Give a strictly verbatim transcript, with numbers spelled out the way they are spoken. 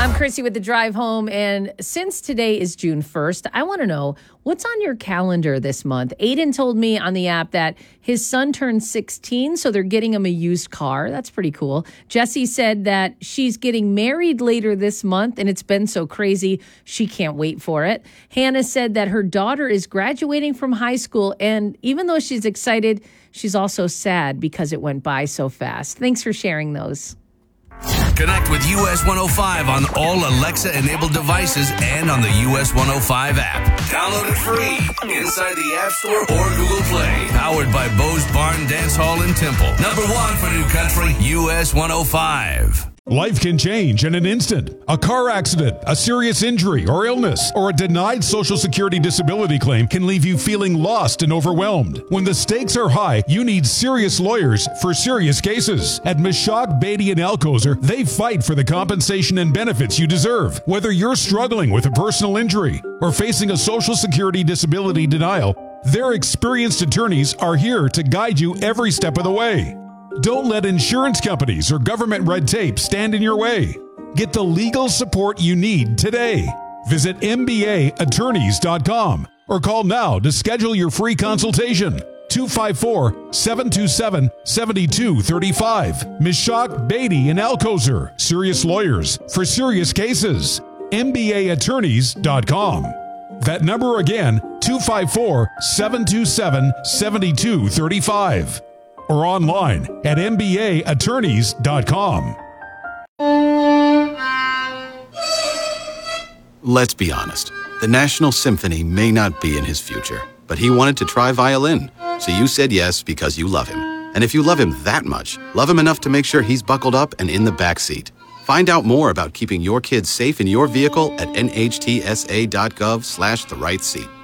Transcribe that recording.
I'm Chrissy with The Drive Home, and since today is June first, I want to know what's on your calendar this month. Aiden told me on the app that his son turned sixteen, so they're getting him a used car. That's pretty cool. Jessie said that she's getting married later this month, and it's been so crazy, she can't wait for it. Hannah said that her daughter is graduating from high school, and even though she's excited, she's also sad because it went by so fast. Thanks for sharing those. Connect with U S one oh five on all Alexa-enabled devices and on the U S one oh five app. Download it free inside the App Store or Google Play. Powered by Bo's Barn Dance Hall in Temple. Number one for New Country, U S one oh five. Life can change in an instant. A car accident, a serious injury or illness, or a denied Social Security disability claim can leave you feeling lost and overwhelmed. When the stakes are high, you need serious lawyers for serious cases. At Mishak, Beatty and Alcozer, they fight for the compensation and benefits you deserve. Whether you're struggling with a personal injury or facing a Social Security disability denial, their experienced attorneys are here to guide you every step of the way. Don't let insurance companies or government red tape stand in your way. Get the legal support you need today. Visit M B A attorneys dot com or call now to schedule your free consultation. two five four, seven two seven, seven two three five. Mishak, Beatty, and Alcozer. Serious lawyers for serious cases. M B A attorneys dot com. That number again, two five four, seven two seven, seven two three five. Or online at M B A attorneys dot com. Let's be honest. The National Symphony may not be in his future, but he wanted to try violin. So you said yes because you love him. And if you love him that much, love him enough to make sure he's buckled up and in the back seat. Find out more about keeping your kids safe in your vehicle at N H T S A dot gov slash the right seat.